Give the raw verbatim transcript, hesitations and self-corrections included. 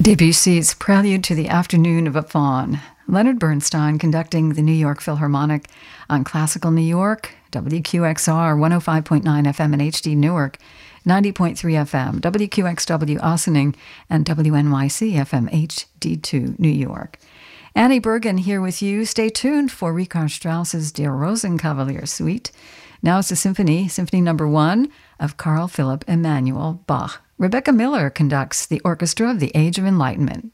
Debussy's Prelude to the Afternoon of a Faun. Leonard Bernstein conducting the New York Philharmonic on Classical New York, W Q X R one oh five point nine F M and H D Newark, ninety point three F M, W Q X W Ossining, and W N Y C F M H D two New York. Annie Bergen here with you. Stay tuned for Richard Strauss's Der Rosenkavalier Suite. Now it's the symphony, Symphony Number One of Carl Philipp Emanuel Bach. Rebecca Miller conducts the Orchestra of the Age of Enlightenment.